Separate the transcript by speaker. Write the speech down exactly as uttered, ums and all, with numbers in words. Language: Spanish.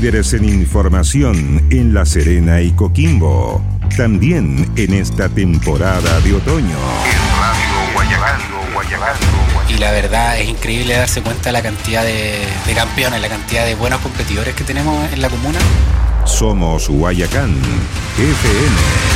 Speaker 1: líderes en información en La Serena y Coquimbo. También en esta temporada de otoño.
Speaker 2: Y la verdad es increíble darse cuenta de la cantidad de, de campeones, la cantidad de buenos competidores que tenemos en la comuna.
Speaker 1: Somos Guayacán F M.